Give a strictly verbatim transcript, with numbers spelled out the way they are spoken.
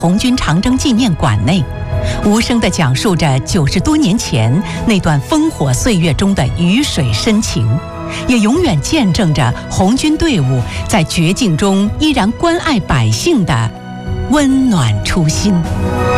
红军长征纪念馆内，无声地讲述着九十多年前那段烽火岁月中的鱼水深情，也永远见证着红军队伍在绝境中依然关爱百姓的温暖初心。